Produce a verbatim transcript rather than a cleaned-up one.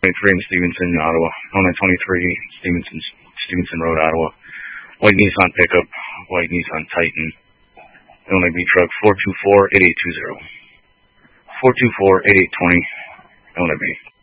twenty-three in Stevenson, Ottawa. oh nine twenty-three Stevenson, Stevenson Road, Ottawa. White Nissan pickup, white Nissan Titan. Illinois B truck four two four, eight eight two zero. four two four, eight eight two zero. Illinois B.